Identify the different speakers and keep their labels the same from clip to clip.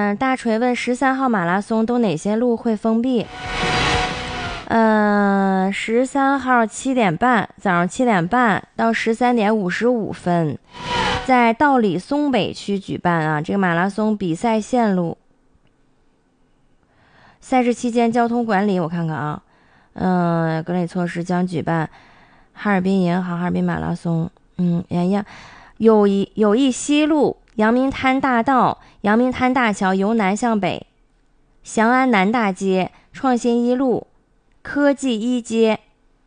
Speaker 1: 大锤问13号马拉松都哪些路会封闭？13号7点半，早上7点半到13点55分，在道里松北区举办啊。这个马拉松比赛线路，赛事期间交通管理我看看啊，管理措施将举办哈尔滨银行哈尔滨马拉松，友谊西路、阳明滩大道、阳明滩大桥由南向北、翔安南大街、创新一路、科技一街、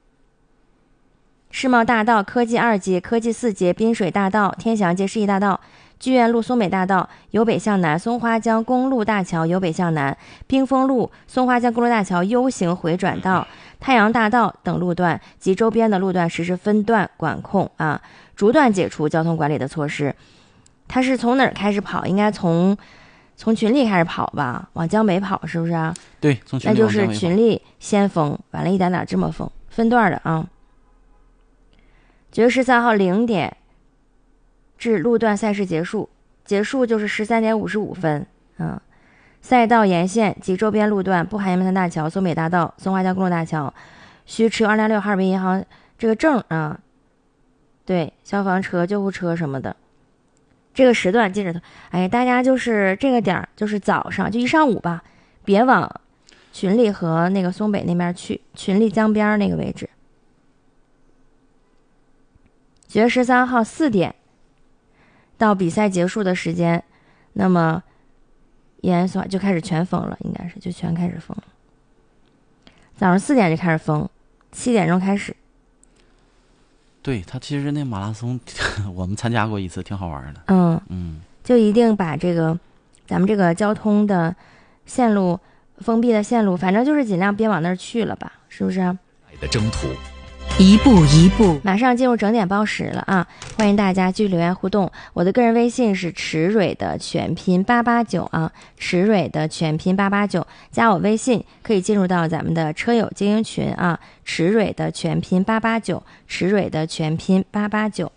Speaker 1: 世贸大道、科技2街、科技4街、滨水大道、天祥街、世纪大道、剧院路、松北大道由北向南、松花江公路大桥由北向南、冰峰路、松花江公路大桥 U 型回转道、太阳大道等路段及周边的路段实施分段管控啊，逐段解除交通管理的措施。它是从哪儿开始跑？应该从群力开始跑吧，往江北跑是不是啊？
Speaker 2: 对，从群力
Speaker 1: 那就是群力先封，完了一点点这么封，分段的啊。9月13号0点至路段赛事结束就是13点55分。赛道沿线及周边路段不含阳明滩大桥、松北大道、松花江公路大桥，需持有206哈尔滨银行这个证啊。对，消防车、救护车什么的。这个时段记着，大家就是这个点就是早上，就一上午吧，别往群力和那个松北那边去，群力江边那个位置。9月13号4点到比赛结束的时间，那么延安就开始全封了，应该是就全开始封了。早上4点就开始封，7点钟开始。
Speaker 2: 对，他其实那马拉松我们参加过一次，挺好玩的。
Speaker 1: 就一定把这个咱们这个交通的线路封闭的线路，反正就是尽量别往那儿去了吧，是不是？
Speaker 3: 的征途，
Speaker 4: 一步一步。
Speaker 1: 马上进入整点报时了啊！欢迎大家继续留言互动。我的个人微信是池蕊的全拼889啊，池蕊的全拼889，加我微信可以进入到咱们的车友精英群啊，池蕊的全拼889，池蕊的全拼889。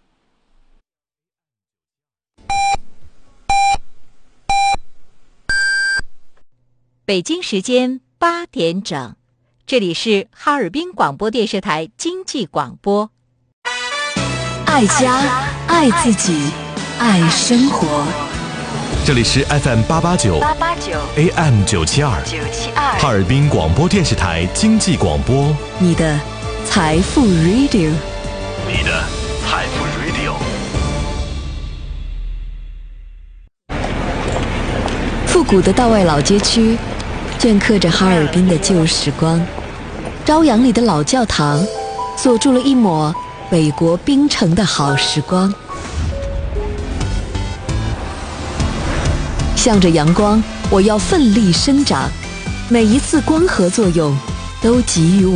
Speaker 4: 北京时间8点整，这里是哈尔滨广播电视台经济广播。爱家，爱自己，爱生活。
Speaker 3: 这里是 FM 889 AM 972哈尔滨广播电视台经济广播，
Speaker 4: 你的财富 Radio，
Speaker 3: 你的财富 Radio。
Speaker 4: 复古的道外老街区镌刻着哈尔滨的旧时光，朝阳里的老教堂锁住了一抹北国冰城的好时光。向着阳光，我要奋力生长，每一次光合作用都给予我